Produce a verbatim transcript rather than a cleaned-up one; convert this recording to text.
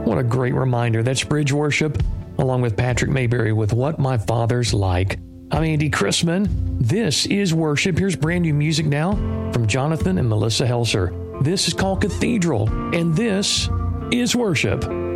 What a great reminder. That's Bridge Worship, along with Patrick Mayberry with What My Father's Like. I'm Andy Chrisman. This is Worship. Here's brand new music now from Jonathan and Melissa Helser. This is called Cathedral, and this is Worship.